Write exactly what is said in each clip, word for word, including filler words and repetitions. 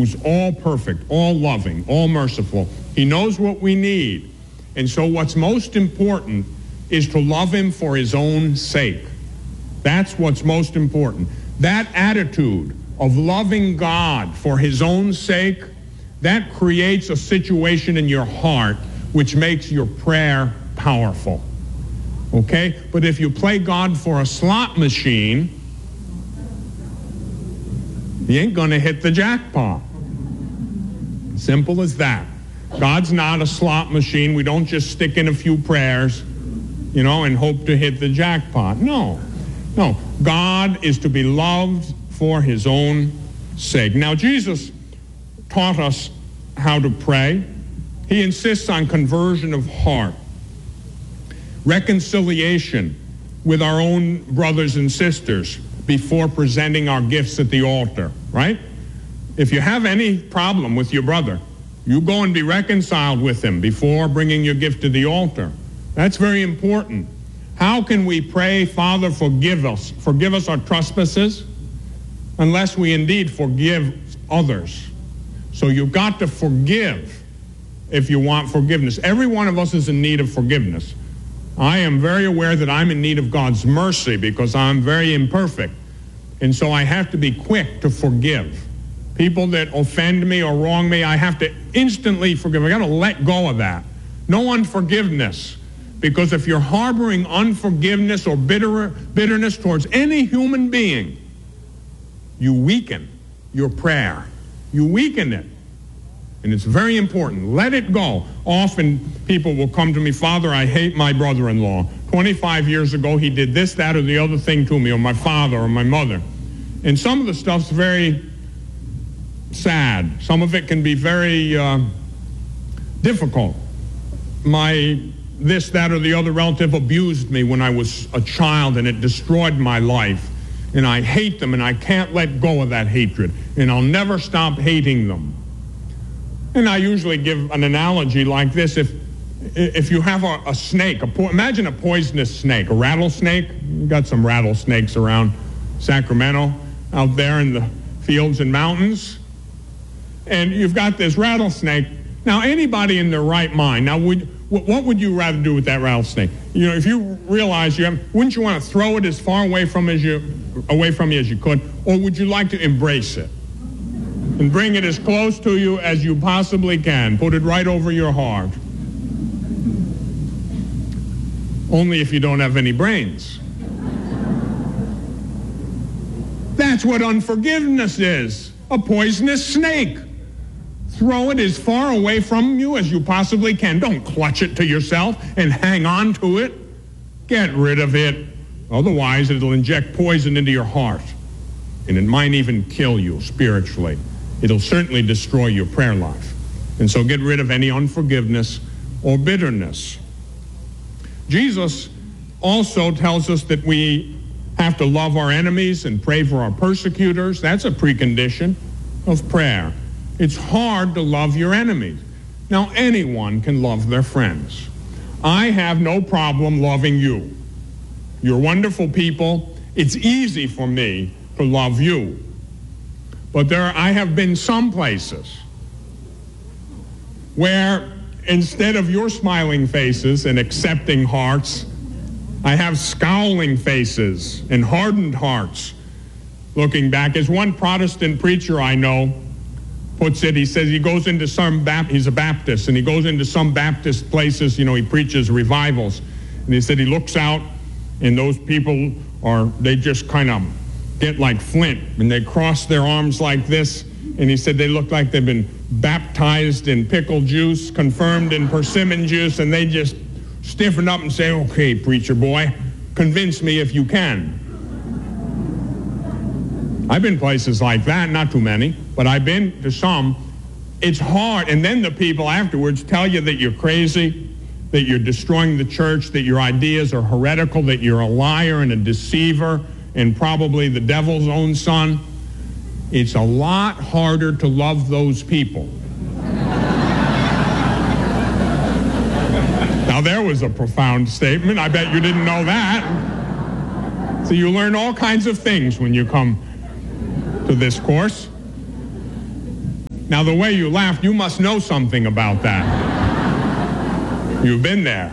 who's all perfect, all loving, all merciful. He knows what we need. And so what's most important is to love him for his own sake. That's what's most important. That attitude of loving God for his own sake, that creates a situation in your heart which makes your prayer powerful. Okay? But if you play God for a slot machine, you ain't going to hit the jackpot. Simple as that. God's not a slot machine. We don't just stick in a few prayers, you know, and hope to hit the jackpot. No. No. God is to be loved for his own sake. Now, Jesus taught us how to pray. He insists on conversion of heart, reconciliation with our own brothers and sisters before presenting our gifts at the altar, right? If you have any problem with your brother, you go and be reconciled with him before bringing your gift to the altar. That's very important. How can we pray, Father, forgive us, forgive us our trespasses, unless we indeed forgive others? So you've got to forgive if you want forgiveness. Every one of us is in need of forgiveness. I am very aware that I'm in need of God's mercy because I'm very imperfect. And so I have to be quick to forgive. People that offend me or wrong me, I have to instantly forgive. I got to let go of that. No unforgiveness. Because if you're harboring unforgiveness or bitter, bitterness towards any human being, you weaken your prayer. You weaken it. And it's very important. Let it go. Often people will come to me, Father, I hate my brother-in-law. twenty-five years ago, he did this, that, or the other thing to me, or my father, or my mother. And some of the stuff's very sad. Some of it can be very uh, difficult. My this, that, or the other relative abused me when I was a child, and it destroyed my life. And I hate them, and I can't let go of that hatred. And I'll never stop hating them. And I usually give an analogy like this. If if you have a, a snake, a po- imagine a poisonous snake, a rattlesnake. You've got some rattlesnakes around Sacramento, out there in the fields and mountains. And you've got this rattlesnake. Now, anybody in their right mind, now, would what would you rather do with that rattlesnake? You know, if you realize you have, wouldn't you want to throw it as far away from as you away from you as you could, or would you like to embrace it and bring it as close to you as you possibly can? Put it right over your heart. Only if you don't have any brains. That's what unforgiveness is. A poisonous snake. Throw it as far away from you as you possibly can. Don't clutch it to yourself and hang on to it. Get rid of it. Otherwise, it'll inject poison into your heart. And it might even kill you spiritually. It'll certainly destroy your prayer life. And so get rid of any unforgiveness or bitterness. Jesus also tells us that we have to love our enemies and pray for our persecutors. That's a precondition of prayer. It's hard to love your enemies. Now, anyone can love their friends. I have no problem loving you. You're wonderful people. It's easy for me to love you. But there, I have been some places where instead of your smiling faces and accepting hearts, I have scowling faces and hardened hearts looking back. As one Protestant preacher I know puts it, he says he goes into some, Bap- he's a Baptist, and he goes into some Baptist places, you know, he preaches revivals. And he said he looks out, and those people are, they just kind of get like flint, and they cross their arms like this. And he said they look like they've been baptized in pickle juice, confirmed in persimmon juice, and they just stiffen up and say, okay, preacher boy, convince me if you can. I've been places like that, not too many, but I've been to some. It's hard, and then the people afterwards tell you that you're crazy, that you're destroying the church, that your ideas are heretical, that you're a liar and a deceiver, and probably the devil's own son. It's a lot harder to love those people. Now, there was a profound statement. I bet you didn't know that. So you learn all kinds of things when you come to this course. Now, the way you laughed, you must know something about that. You've been there.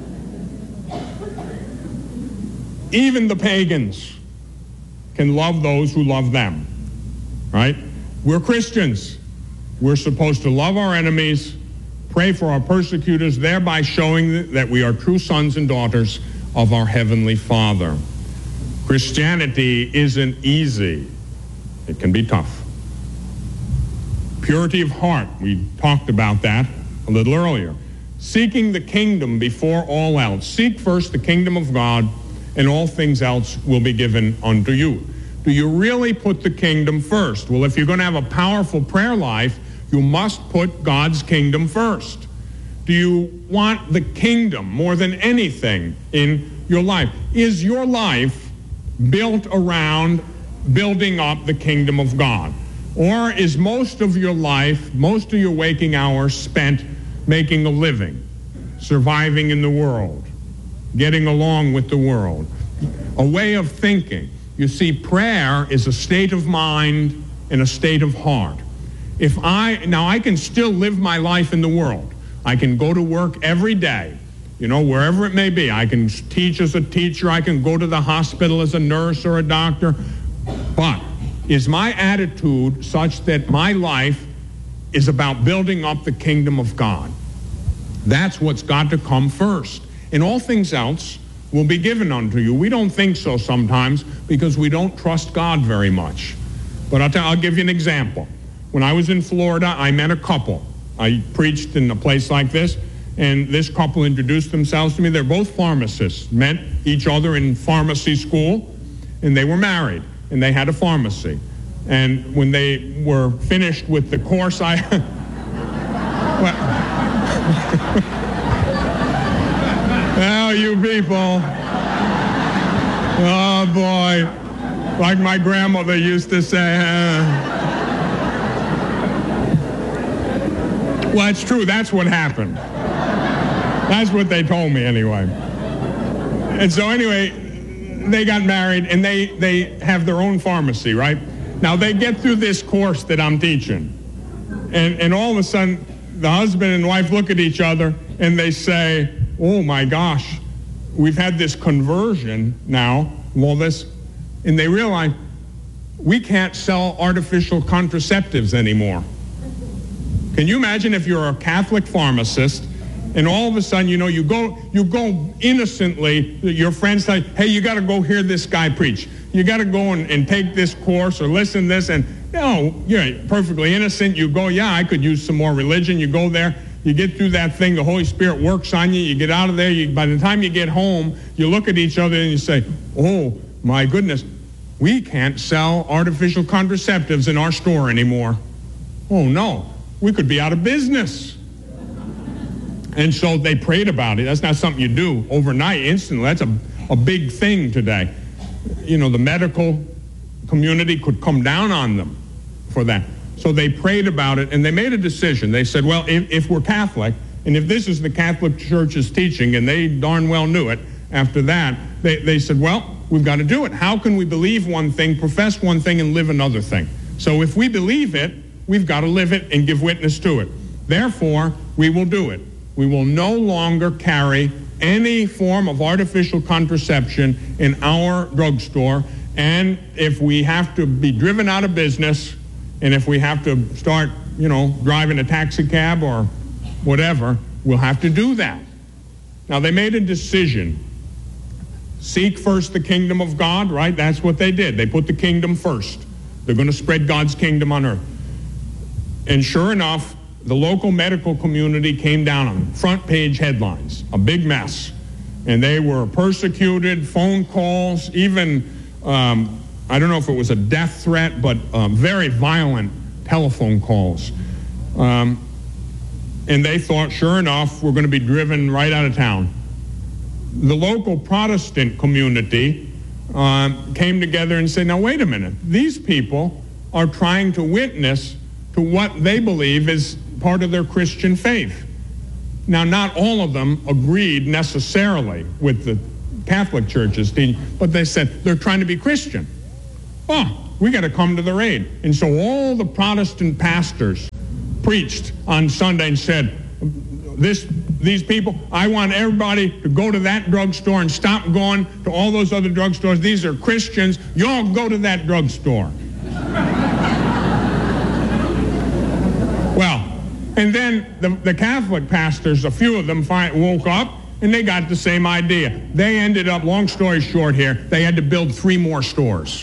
Even the pagans can love those who love them, right? We're Christians. We're supposed to love our enemies, pray for our persecutors, thereby showing that we are true sons and daughters of our Heavenly Father. Christianity isn't easy. It can be tough. Purity of heart, we talked about that a little earlier. Seeking the kingdom before all else. Seek first the kingdom of God, and all things else will be given unto you. Do you really put the kingdom first? Well, if you're going to have a powerful prayer life, you must put God's kingdom first. Do you want the kingdom more than anything in your life? Is your life built around building up the kingdom of God? Or is most of your life, most of your waking hours spent making a living, surviving in the world, getting along with the world? A way of thinking. You see, prayer is a state of mind and a state of heart. If I, now I can still live my life in the world. I can go to work every day, you know, wherever it may be. I can teach as a teacher. I can go to the hospital as a nurse or a doctor. But is my attitude such that my life is about building up the kingdom of God? That's what's got to come first. And all things else will be given unto you. We don't think so sometimes because we don't trust God very much. But I'll, tell, I'll give you an example. When I was in Florida, I met a couple. I preached in a place like this, and this couple introduced themselves to me. They're both pharmacists, met each other in pharmacy school, and they were married, and they had a pharmacy. And when they were finished with the course, I... well, well, you people. Oh, boy. Like my grandmother used to say, uh, well, it's true. That's what happened. That's what they told me anyway. And so anyway, they got married, and they, they have their own pharmacy, right? Now, they get through this course that I'm teaching, and, and all of a sudden, the husband and wife look at each other, and they say, oh, my gosh, we've had this conversion now, well, this, and they realize we can't sell artificial contraceptives anymore. Can you imagine if you're a Catholic pharmacist and all of a sudden, you know, you go you go innocently, your friends say, hey, you got to go hear this guy preach. You got to go and, and take this course or listen to this. And, you know, you're perfectly innocent. You go, yeah, I could use some more religion. You go there. You get through that thing. The Holy Spirit works on you. You get out of there. You, by the time you get home, you look at each other and you say, oh, my goodness, we can't sell artificial contraceptives in our store anymore. Oh, no. We could be out of business. And so they prayed about it. That's not something you do overnight, instantly. That's a, a big thing today. You know, the medical community could come down on them for that. So they prayed about it, and they made a decision. They said, well, if, if we're Catholic, and if this is the Catholic Church's teaching, and they darn well knew it, after that, they, they said, well, we've got to do it. How can we believe one thing, profess one thing, and live another thing? So if we believe it, we've got to live it and give witness to it. Therefore, we will do it. We will no longer carry any form of artificial contraception in our drugstore, and if we have to be driven out of business, and if we have to start, you know, driving a taxi cab or whatever, we'll have to do that. Now, they made a decision. Seek first the kingdom of God, right? That's what they did. They put the kingdom first. They're going to spread God's kingdom on earth. And sure enough, the local medical community came down on them. Front page headlines, a big mess. And they were persecuted, phone calls, even, um, I don't know if it was a death threat, but um, very violent telephone calls. Um, and they thought, sure enough, we're going to be driven right out of town. The local Protestant community um, came together and said, now, wait a minute. These people are trying to witness to what they believe is part of their Christian faith. Now, not all of them agreed necessarily with the Catholic Church's teaching, but they said they're trying to be Christian. Oh, we got to come to their aid. And so all the Protestant pastors preached on Sunday and said, this, these people, I want everybody to go to that drugstore and stop going to all those other drugstores. These are Christians. You all go to that drugstore. Well, and then the, the Catholic pastors, a few of them find, woke up, and they got the same idea. They ended up, long story short here, they had to build three more stores.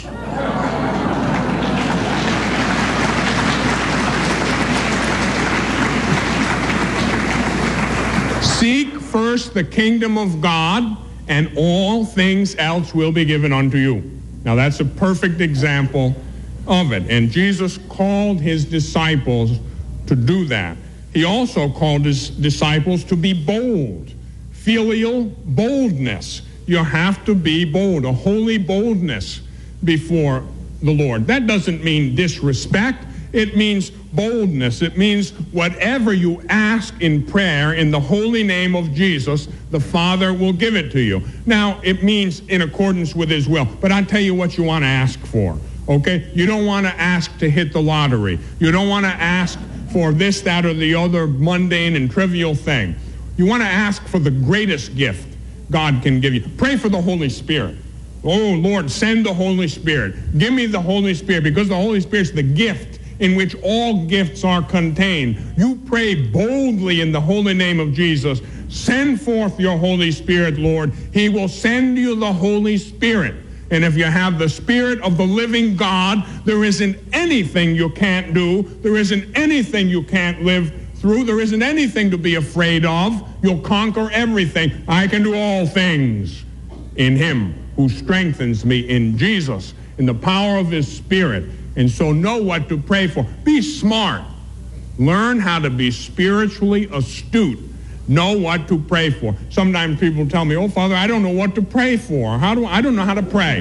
Seek first the kingdom of God, and all things else will be given unto you. Now that's a perfect example of it. And Jesus called his disciples to do that. He also called his disciples to be bold. Filial boldness. You have to be bold, a holy boldness before the Lord. That doesn't mean disrespect. It means boldness. It means whatever you ask in prayer in the holy name of Jesus, the Father will give it to you. Now, it means in accordance with his will. But I'll tell you what you want to ask for, okay? You don't want to ask to hit the lottery. You don't want to ask for this, that, or the other mundane and trivial thing. You want to ask for the greatest gift God can give you. Pray for the Holy Spirit. Oh, Lord, send the Holy Spirit. Give me the Holy Spirit, because the Holy Spirit's the gift in which all gifts are contained. You pray boldly in the holy name of Jesus. Send forth your Holy Spirit, Lord. He will send you the Holy Spirit. And if you have the Spirit of the living God, there isn't anything you can't do. There isn't anything you can't live through. There isn't anything to be afraid of. You'll conquer everything. I can do all things in him who strengthens me, in Jesus, in the power of his Spirit. And so know what to pray for. Be smart. Learn how to be spiritually astute. Know what to pray for. Sometimes people tell me, oh, Father, I don't know what to pray for. How do I don't know how to pray.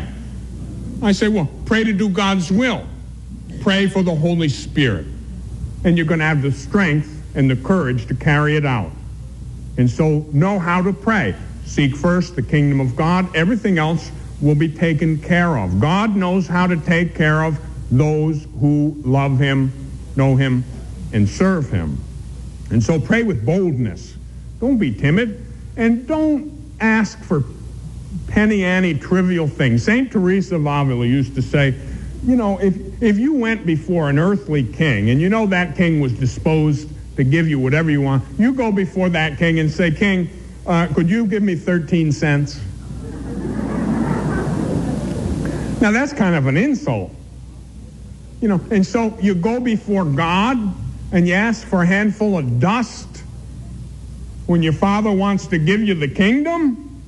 I say, well, pray to do God's will. Pray for the Holy Spirit. And you're going to have the strength and the courage to carry it out. And so know how to pray. Seek first the kingdom of God. Everything else will be taken care of. God knows how to take care of those who love him, know him, and serve him. And so pray with boldness. Don't be timid, and don't ask for penny-ante trivial things. Saint Teresa of Avila used to say, you know, if, if you went before an earthly king, and you know that king was disposed to give you whatever you want, you go before that king and say, King, uh, could you give me thirteen cents? Now that's kind of an insult. You know, and so you go before God and you ask for a handful of dust when your Father wants to give you the kingdom?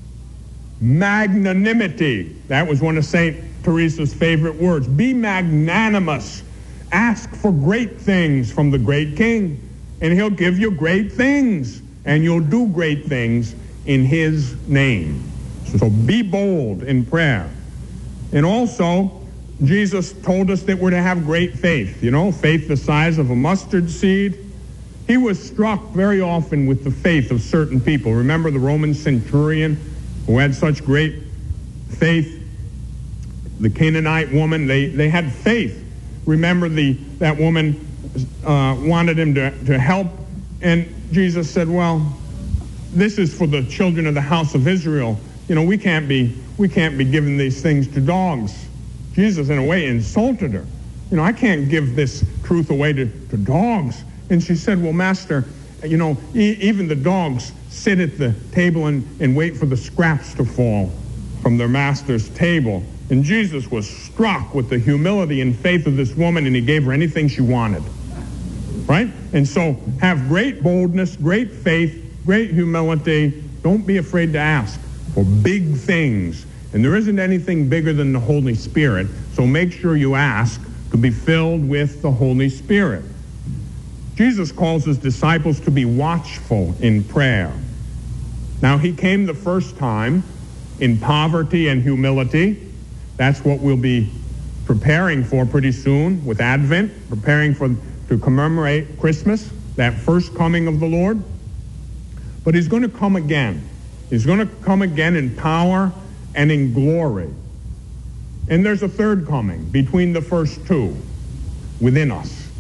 Magnanimity. That was one of Saint Teresa's favorite words. Be magnanimous. Ask for great things from the great king, and he'll give you great things, and you'll do great things in his name. So be bold in prayer. And also, Jesus told us that we're to have great faith, you know, faith the size of a mustard seed. He was struck very often with the faith of certain people. Remember the Roman centurion who had such great faith? The Canaanite woman, they, they had faith. Remember the that woman uh, wanted him to, to help, and Jesus said, well, this is for the children of the house of Israel. You know, we can't be, we can't be giving these things to dogs. Jesus, in a way, insulted her. You know, I can't give this truth away to, to dogs. And she said, well, Master, you know, e- even the dogs sit at the table and, and wait for the scraps to fall from their master's table. And Jesus was struck with the humility and faith of this woman, and he gave her anything she wanted. Right? And so have great boldness, great faith, great humility. Don't be afraid to ask for big things. And there isn't anything bigger than the Holy Spirit, so make sure you ask to be filled with the Holy Spirit. Jesus calls his disciples to be watchful in prayer. Now, he came the first time in poverty and humility. That's what we'll be preparing for pretty soon with Advent, preparing for to commemorate Christmas, that first coming of the Lord. But he's going to come again. He's going to come again in power and in glory. And there's a third coming between the first two within us.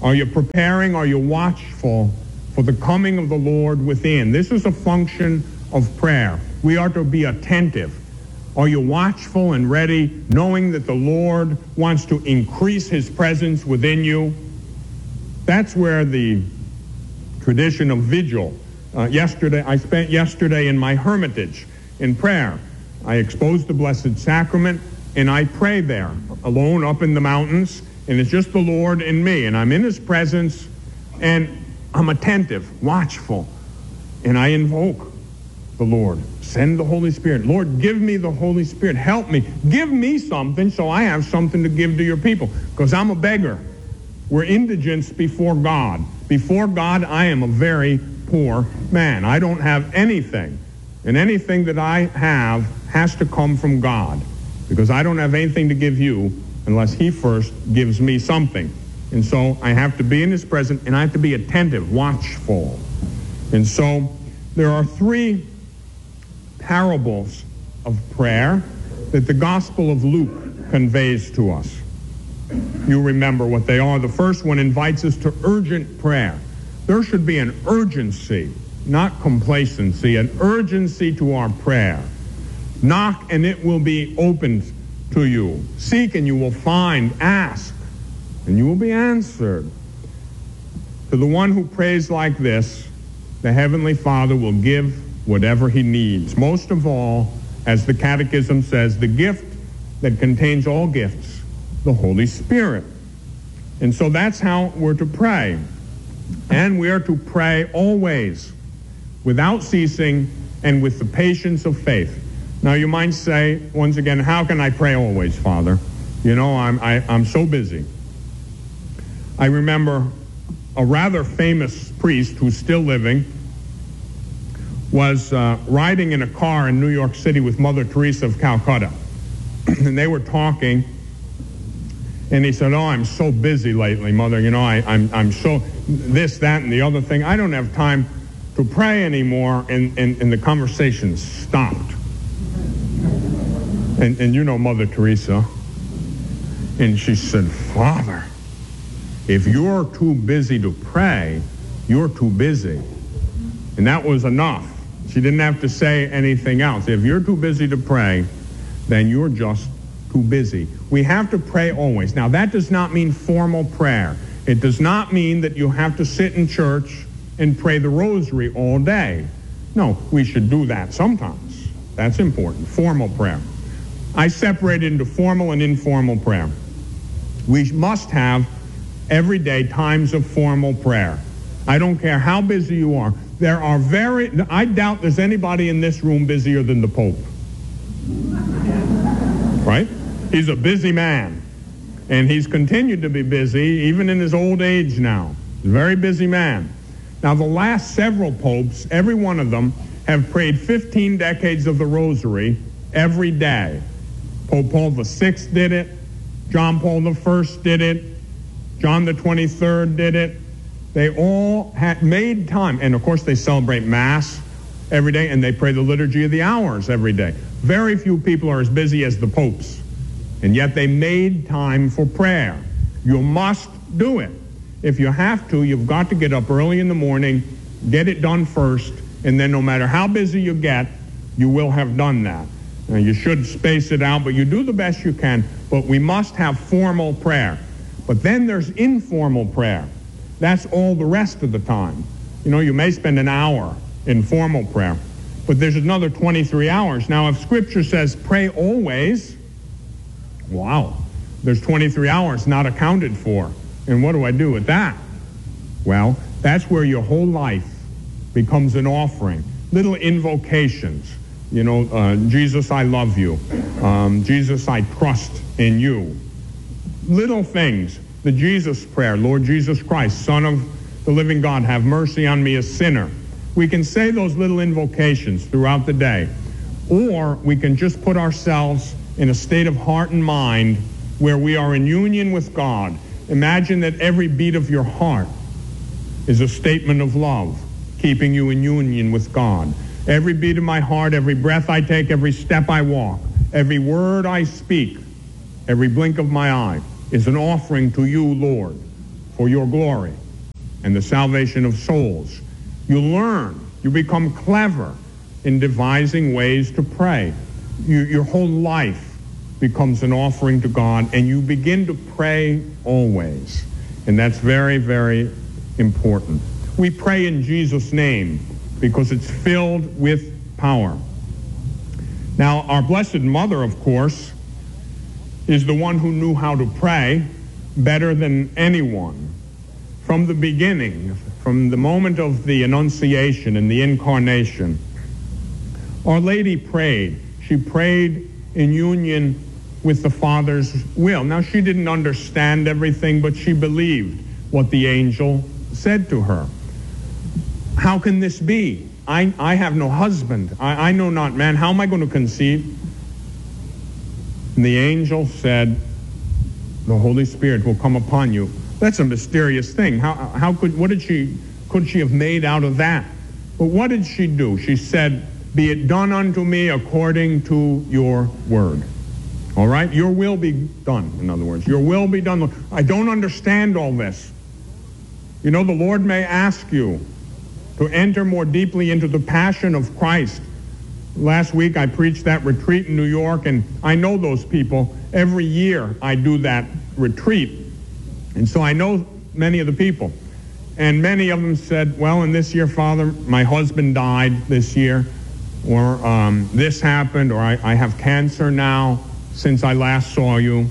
Are you preparing? Are you watchful for the coming of the Lord within? This is a function of prayer. We are to be attentive. Are you watchful and ready, knowing that the Lord wants to increase his presence within you? That's where the tradition of vigil. Uh, yesterday, I spent yesterday in my hermitage in prayer. I exposed the Blessed Sacrament, and I pray there, alone up in the mountains, and it's just the Lord and me, and I'm in his presence, and I'm attentive, watchful, and I invoke the Lord. Send the Holy Spirit. Lord, give me the Holy Spirit. Help me. Give me something so I have something to give to your people, because I'm a beggar. We're indigents before God. Before God, I am a very poor man. I don't have anything, and anything that I have has to come from God, because I don't have anything to give you unless he first gives me something. And so I have to be in his presence, and I have to be attentive, watchful. And so there are three parables of prayer that the Gospel of Luke conveys to us. You remember what they are. The first one invites us to urgent prayer. There should be an urgency, not complacency, an urgency to our prayer. Knock and it will be opened to you. Seek and you will find. Ask and you will be answered. To the one who prays like this, the Heavenly Father will give whatever he needs. Most of all, as the Catechism says, the gift that contains all gifts, the Holy Spirit. And so that's how we're to pray. And we are to pray always, without ceasing, and with the patience of faith. Now you might say, once again, how can I pray always, Father? You know, I'm, I, I'm so busy. I remember a rather famous priest who's still living was uh, riding in a car in New York City with Mother Teresa of Calcutta. And they were talking, and he said, oh, I'm so busy lately, Mother. You know, I, I'm, I'm so this, that, and the other thing. I don't have time to pray anymore. And, and, and the conversation stopped. And, and you know Mother Teresa. And she said, Father, if you're too busy to pray, you're too busy. And that was enough. She didn't have to say anything else. If you're too busy to pray, then you're just too busy. We have to pray always. Now, that does not mean formal prayer. It does not mean that you have to sit in church and pray the rosary all day. No, we should do that sometimes. That's important. Formal prayer. I separate it into formal and informal prayer. We must have everyday times of formal prayer. I don't care how busy you are. There are very, I doubt there's anybody in this room busier than the Pope. Right? He's a busy man. And he's continued to be busy even in his old age now. He's a very busy man. Now the last several popes, every one of them, have prayed fifteen decades of the rosary every day. Pope Paul the Sixth did it. John Paul the First did it. John the twenty-third did it. They all had made time. And of course they celebrate Mass every day, and they pray the Liturgy of the Hours every day. Very few people are as busy as the popes. And yet they made time for prayer. You must do it. If you have to, you've got to get up early in the morning, get it done first, and then no matter how busy you get, you will have done that. Now, you should space it out, but you do the best you can. But we must have formal prayer. But then there's informal prayer. That's all the rest of the time. You know, you may spend an hour in formal prayer, but there's another twenty-three hours. Now, if Scripture says pray always, wow, there's twenty-three hours not accounted for. And what do I do with that? Well, that's where your whole life becomes an offering. Little invocations. You know, uh, Jesus, I love you. Um, Jesus, I trust in you. Little things. The Jesus prayer, Lord Jesus Christ, Son of the living God, have mercy on me, a sinner. We can say those little invocations throughout the day. Or we can just put ourselves in a state of heart and mind where we are in union with God. Imagine that every beat of your heart is a statement of love, keeping you in union with God. Every beat of my heart, every breath I take, every step I walk, every word I speak, every blink of my eye is an offering to you, Lord. for your glory and the salvation of souls. You learn, you become clever in devising ways to pray. You, your whole life becomes an offering to God, and you begin to pray always. And that's very, very important. We pray in Jesus' name because it's filled with power. Now, our Blessed Mother, of course, is the one who knew how to pray better than anyone. From the beginning, from the moment of the Annunciation and the Incarnation, Our Lady prayed. She prayed in union with the Father's will. Now, she didn't understand everything, but she believed what the angel said to her. How can this be? I, I have no husband. I, I know not man. How am I going to conceive? And the angel said, the Holy Spirit will come upon you. That's a mysterious thing. How, how could, what did she, could she have made out of that? But what did she do? She said, be it done unto me according to your word. All right? Your will be done, in other words. Your will be done. I don't understand all this. You know, the Lord may ask you to enter more deeply into the passion of Christ. Last week I preached that retreat in New York, and I know those people. Every year I do that retreat. And so I know many of the people. And many of them said, well, in this year, Father, my husband died this year, or um, this happened, or I, I have cancer now since I last saw you.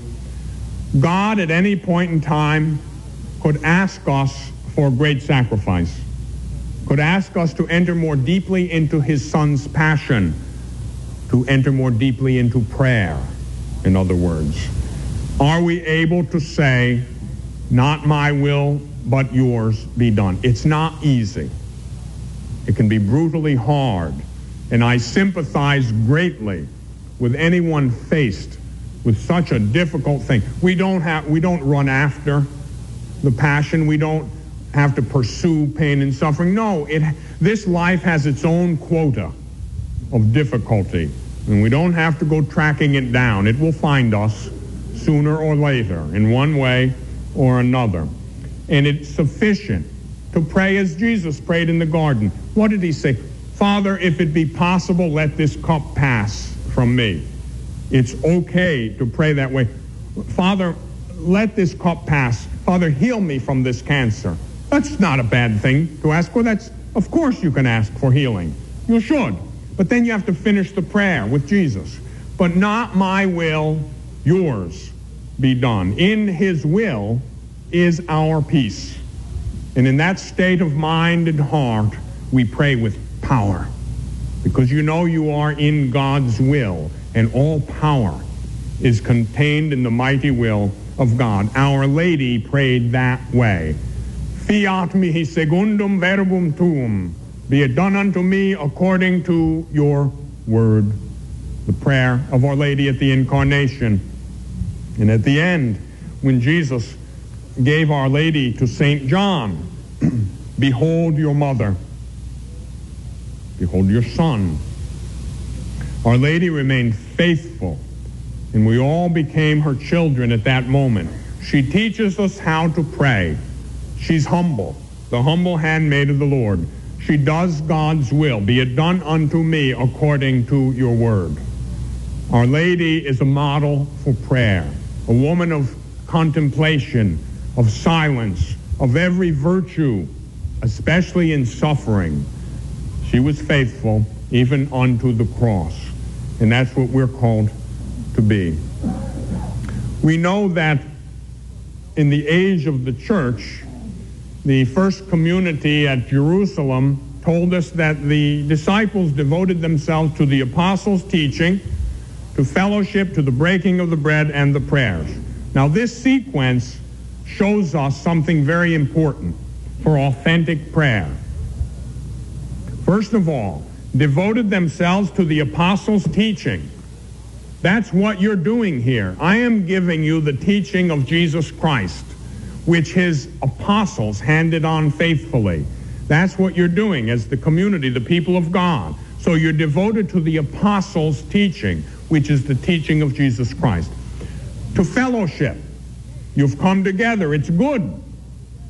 God at any point in time could ask us for a great sacrifice, could ask us to enter more deeply into his Son's passion, to enter more deeply into prayer, in other words. Are we able to say, not my will, but yours be done? It's not easy. It can be brutally hard. And I sympathize greatly with anyone faced with such a difficult thing. We don't have, we don't run after the passion. We don't have to pursue pain and suffering. No, it, this life has its own quota of difficulty, and we don't have to go tracking it down. It will find us sooner or later in one way or another. And it's sufficient to pray as Jesus prayed in the garden. What did he say? Father, if it be possible, let this cup pass from me. It's okay to pray that way. Father, let this cup pass. Father, heal me from this cancer. That's not a bad thing to ask for. That's, of course you can ask for healing. You should. But then you have to finish the prayer with Jesus. But not my will, yours be done. In his will is our peace. And in that state of mind and heart, we pray with power. Because you know you are in God's will, and all power is contained in the mighty will of God. Our Lady prayed that way. Fiat mihi secundum verbum tuum. Be it done unto me according to your word. The prayer of Our Lady at the Incarnation. And at the end, when Jesus gave Our Lady to Saint John, behold your mother. Behold your son. Our Lady remained faithful, and we all became her children at that moment. She teaches us how to pray. She's humble, the humble handmaid of the Lord. She does God's will. Be it done unto me according to your word. Our Lady is a model for prayer, a woman of contemplation, of silence, of every virtue, especially in suffering. She was faithful even unto the cross. And that's what we're called to be. We know that in the age of the church, the first community at Jerusalem told us that the disciples devoted themselves to the apostles' teaching, to fellowship, to the breaking of the bread, and the prayers. Now this sequence shows us something very important for authentic prayer. First of all, devoted themselves to the apostles' teaching. That's what you're doing here. I am giving you the teaching of Jesus Christ, which his apostles handed on faithfully. That's what you're doing as the community, the people of God. So you're devoted to the apostles' teaching, which is the teaching of Jesus Christ. To fellowship. You've come together. It's good.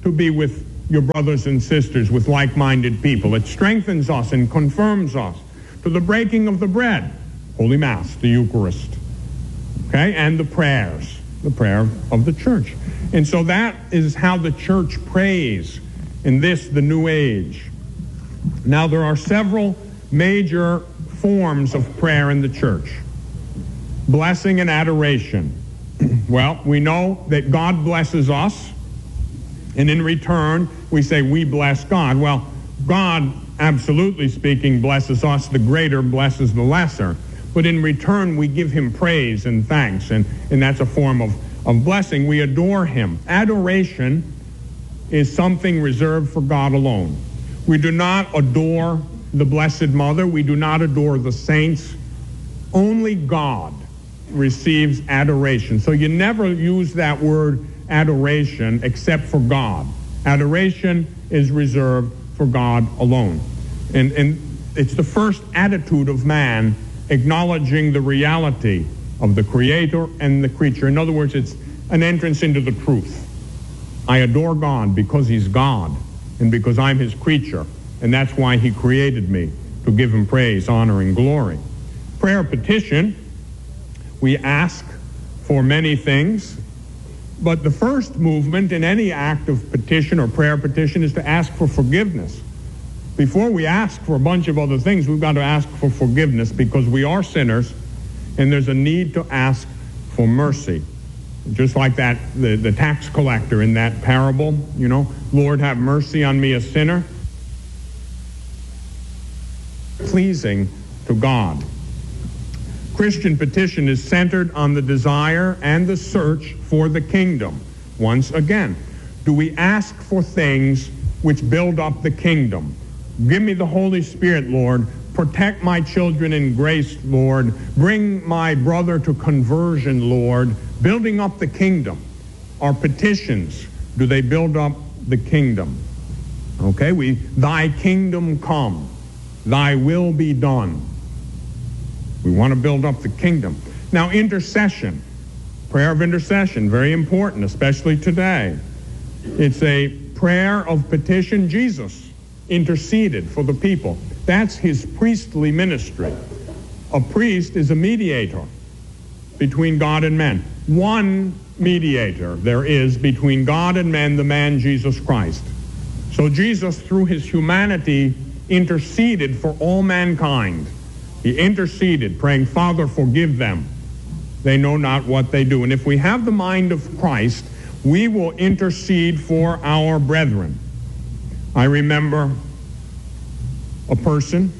to be with your brothers and sisters, with like-minded people. It strengthens us and confirms us. To the breaking of the bread, Holy Mass, the Eucharist, okay, and the prayers, the prayer of the church. And so that is how the church prays in this, the New Age. Now, there are several major forms of prayer in the church. Blessing and adoration. Well, we know that God blesses us, and in return, we say we bless God. Well, God, absolutely speaking, blesses us. The greater blesses the lesser. But in return, we give him praise and thanks, and, and that's a form of, of blessing. We adore him. Adoration is something reserved for God alone. We do not adore the Blessed Mother. We do not adore the saints. Only God receives adoration. So you never use that word adoration except for God. Adoration is reserved for God alone. And, and it's the first attitude of man, acknowledging the reality of the Creator and the creature. In other words, it's an entrance into the truth. I adore God because he's God and because I'm his creature, and that's why he created me, to give him praise, honor, and glory. Prayer petition, we ask for many things, but the first movement in any act of petition or prayer petition is to ask for forgiveness. Before we ask for a bunch of other things, we've got to ask for forgiveness, because we are sinners, and there's a need to ask for mercy. Just like that, the, the tax collector in that parable, you know, Lord, have mercy on me, a sinner. Pleasing to God. Christian petition is centered on the desire and the search for the kingdom. Once again, do we ask for things which build up the kingdom? Give me the Holy Spirit, Lord. Protect my children in grace, Lord. Bring my brother to conversion, Lord. Building up the kingdom. Our petitions, do they build up the kingdom? Okay, we, thy kingdom come, thy will be done. We want to build up the kingdom. Now, intercession, prayer of intercession, very important, especially today. It's a prayer of petition. Jesus interceded for the people. That's his priestly ministry. A priest is a mediator between God and men. One mediator there is between God and men, the man Jesus Christ. So Jesus, through his humanity, interceded for all mankind. He interceded, praying, Father, forgive them. They know not what they do. And if we have the mind of Christ, we will intercede for our brethren. I remember a person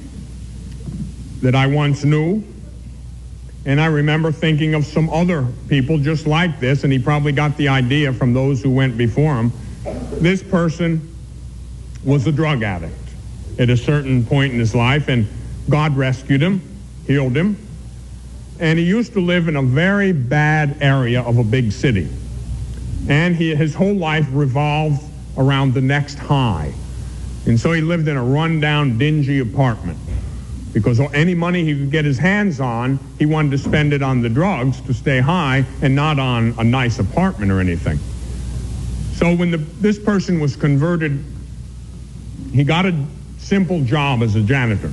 that I once knew, and I remember thinking of some other people just like this, and he probably got the idea from those who went before him. This person was a drug addict at a certain point in his life, and God rescued him, healed him, and he used to live in a very bad area of a big city. And he, his whole life revolved around the next high. And so he lived in a run-down, dingy apartment, because any money he could get his hands on, he wanted to spend it on the drugs to stay high and not on a nice apartment or anything. So when the, this person was converted, he got a simple job as a janitor.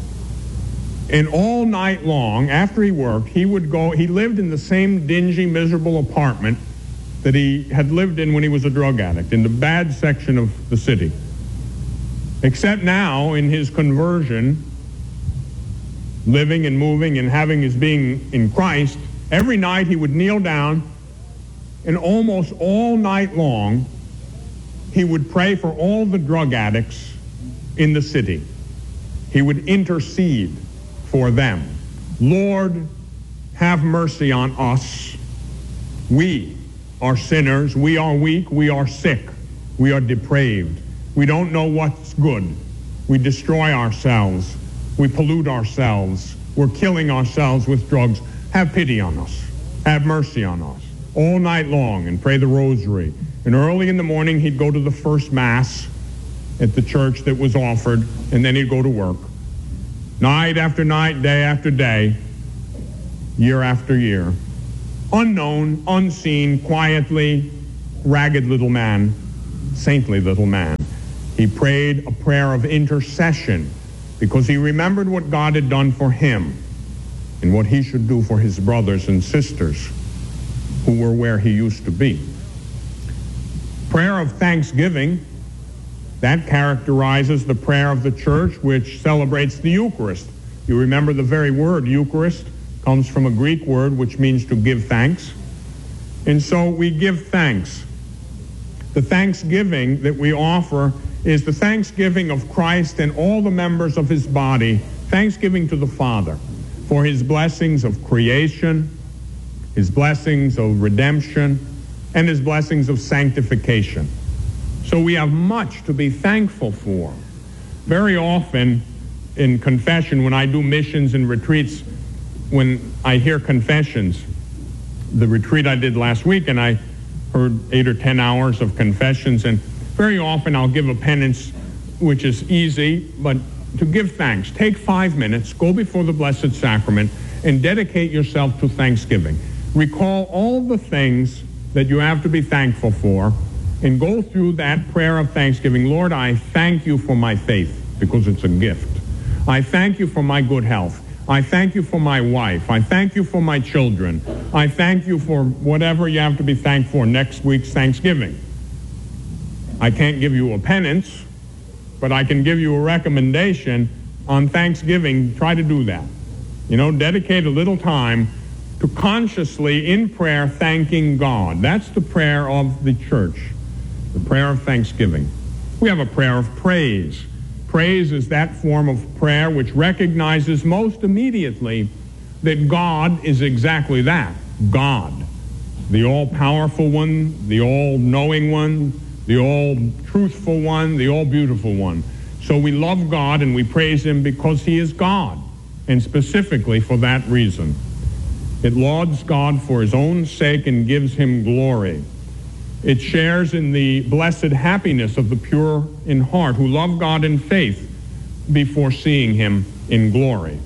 And all night long, after he worked, he would go, he lived in the same dingy, miserable apartment that he had lived in when he was a drug addict, in the bad section of the city. Except now, in his conversion, living and moving and having his being in Christ, every night he would kneel down, and almost all night long, he would pray for all the drug addicts in the city. He would intercede for them. Lord, have mercy on us. We are sinners. We are weak. We are sick. We are depraved. We don't know what's good. We destroy ourselves. We pollute ourselves. We're killing ourselves with drugs. Have pity on us. Have mercy on us. All night long, and pray the rosary. And early in the morning, he'd go to the first Mass at the church that was offered, and then he'd go to work. Night after night, day after day, year after year. Unknown, unseen, quietly, ragged little man saintly little man. He prayed a prayer of intercession because he remembered what God had done for him and what he should do for his brothers and sisters who were where he used to be. Prayer of thanksgiving, that characterizes the prayer of the church which celebrates the Eucharist. You remember the very word Eucharist comes from a Greek word which means to give thanks. And so we give thanks. The thanksgiving that we offer is the thanksgiving of Christ and all the members of his body, thanksgiving to the Father for his blessings of creation, his blessings of redemption, and his blessings of sanctification. So we have much to be thankful for. Very often in confession, when I do missions and retreats, when I hear confessions, the retreat I did last week, and I heard eight or ten hours of confessions, and very often I'll give a penance which is easy, but to give thanks. Take five minutes, go before the Blessed Sacrament, and dedicate yourself to thanksgiving. Recall all the things that you have to be thankful for, and go through that prayer of thanksgiving. Lord, I thank you for my faith, because it's a gift. I thank you for my good health. I thank you for my wife. I thank you for my children. I thank you for whatever you have to be thankful for next week's Thanksgiving. I can't give you a penance, but I can give you a recommendation on Thanksgiving. Try to do that. You know, dedicate a little time to consciously, in prayer, thanking God. That's the prayer of the church, the prayer of thanksgiving. We have a prayer of praise. Praise is that form of prayer which recognizes most immediately that God is exactly that, God, the all-powerful one, the all-knowing one, the all-truthful one, the all-beautiful one. So we love God and we praise him because he is God, and specifically for that reason. It lauds God for his own sake and gives him glory. It shares in the blessed happiness of the pure in heart who love God in faith before seeing him in glory.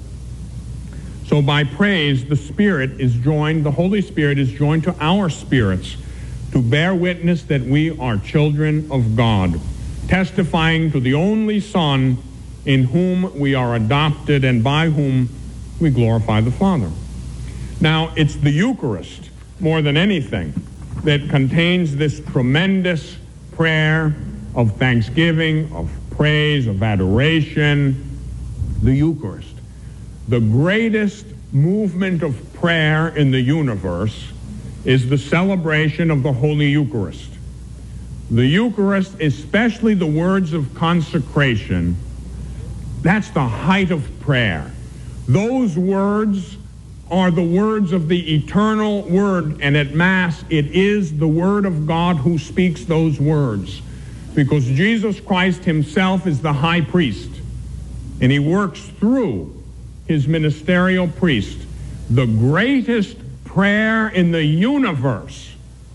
So by praise, the Spirit is joined, the Holy Spirit is joined to our spirits to bear witness that we are children of God, testifying to the only Son in whom we are adopted and by whom we glorify the Father. Now, it's the Eucharist, more than anything, that contains this tremendous prayer of thanksgiving, of praise, of adoration, the Eucharist. The greatest movement of prayer in the universe is the celebration of the Holy Eucharist. The Eucharist, especially the words of consecration, that's the height of prayer. Those words are the words of the eternal Word, and at Mass it is the Word of God who speaks those words, because Jesus Christ himself is the high priest, and he works through his ministerial priest. The greatest prayer in the universe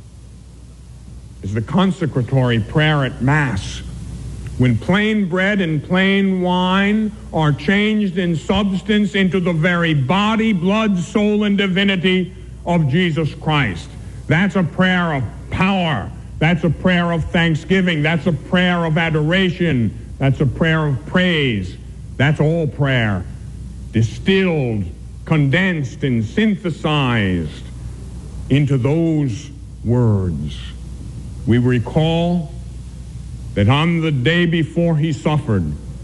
is the consecratory prayer at Mass, when plain bread and plain wine are changed in substance into the very body, blood, soul, and divinity of Jesus Christ. That's a prayer of power. That's a prayer of thanksgiving. That's a prayer of adoration. That's a prayer of praise. That's all prayer, distilled, condensed, and synthesized into those words. We recall that on the day before he suffered,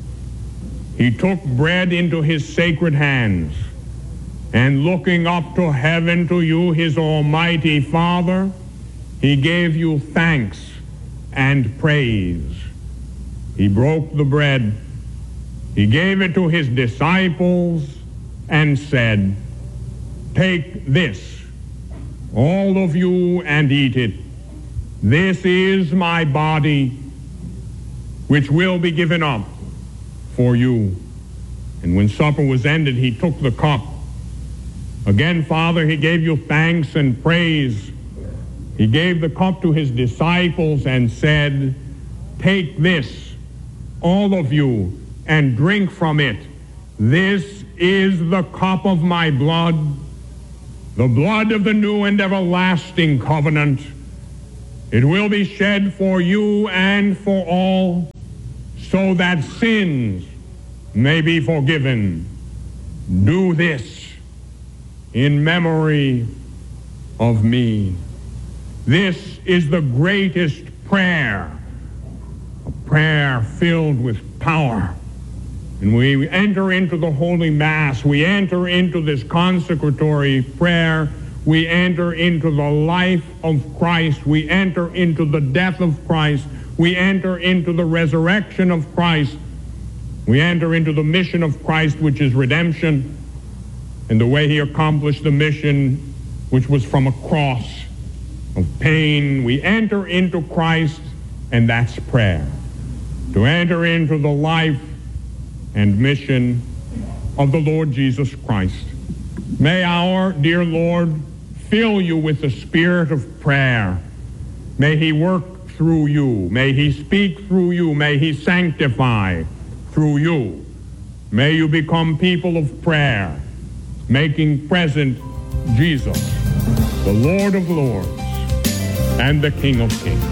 he took bread into his sacred hands, and looking up to heaven to you, his almighty Father, he gave you thanks and praise. He broke the bread, he gave it to his disciples, and said, "Take this, all of you, and eat it. This is my body, which will be given up for you." And when supper was ended, he took the cup. Again, Father, he gave you thanks and praise. He gave the cup to his disciples and said, "Take this, all of you, and drink from it. This is the cup of my blood, the blood of the new and everlasting covenant, It will be shed for you and for all, so that sins may be forgiven. Do this in memory of me. This is the greatest prayer, a prayer filled with power. And we enter into the Holy Mass, we enter into this consecratory prayer, we enter into the life of Christ, we enter into the death of Christ, we enter into the resurrection of Christ, we enter into the mission of Christ, which is redemption, and the way he accomplished the mission, which was from a cross of pain. We enter into Christ, and that's prayer. To enter into the life and mission of the Lord Jesus Christ. May our dear Lord fill you with the spirit of prayer. May he work through you. May he speak through you. May he sanctify through you. May you become people of prayer, making present Jesus, the Lord of Lords and the King of Kings.